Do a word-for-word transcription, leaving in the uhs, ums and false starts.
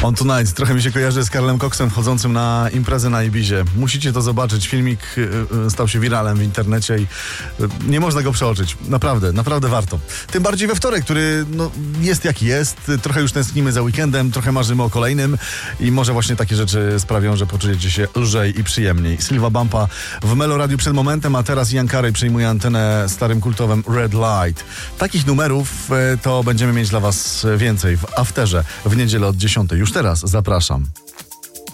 On Tonight trochę mi się kojarzy z Karlem Coxem wchodzącym na imprezę na Ibizie. Musicie to zobaczyć. Filmik y, stał się wiralem w internecie i y, nie można go przeoczyć. Naprawdę, naprawdę warto. Tym bardziej we wtorek, który no, jest jaki jest. Trochę już tęsknimy za weekendem, trochę marzymy o kolejnym i może właśnie takie rzeczy sprawią, że poczujecie się lżej i przyjemniej. Silva Bumpa w Melo Radiu przed momentem, a teraz Ian Carey przejmuje antenę starym kultowym Red Light. Takich numerów y, to będziemy mieć dla was więcej w Afterze w niedzielę od dziesiątej. Już teraz zapraszam.